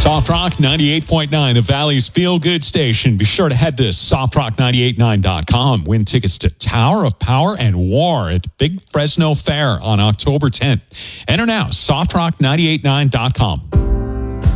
Soft Rock 98.9, the Valley's feel-good station. Be sure to head to softrock989.com. Win tickets to Tower of Power and War at Big Fresno Fair on October 10th. Enter now, softrock989.com.